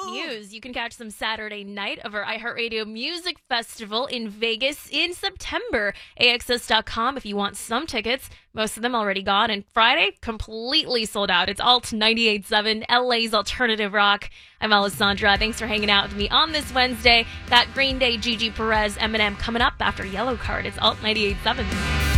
news. You can catch them Saturday night of our iHeartRadio Music Festival in Vegas in September. AXS.com if you want some tickets. Most of them already gone. And Friday, completely sold out. It's Alt 98.7, LA's alternative rock. I'm Alessandra. Thanks for hanging out with me on this Wednesday. That Green Day, Gigi Perez, Eminem coming up after Yellow Card. It's Alt 98.7.